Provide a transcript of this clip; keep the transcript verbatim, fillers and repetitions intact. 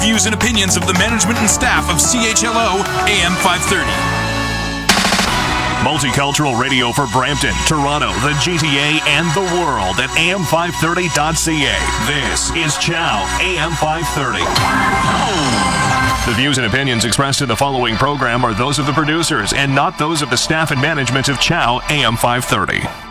Views and opinions of the management and staff of C H L O A M five thirty. Multicultural radio for Brampton, Toronto, the G T A, and the world at A M five thirty dot C A. This is Chow A M five thirty. The views and opinions expressed in the following program are those of the producers and not those of the staff and management of Chow A M five thirty.